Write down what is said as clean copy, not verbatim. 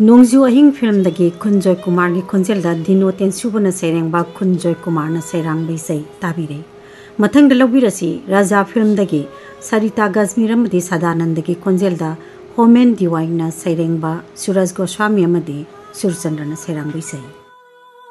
नोंजू अहिंग film दगी खुंजोय Kumar की खुंजेल दा दिनो तेंसुबना सेरेंगबा खुंजोय कुमार ना सेरांग बैसै ताबिरे मथंग दलौबिरसी राजा फिल्म दगी सरिता गजमीर अमदी सदानंद की खुंजेल दा होमेन दिवाइन ना सेरेंगबा सूरज गोस्वामी अमदी सुरचंद्र ना सेरांग बैसै।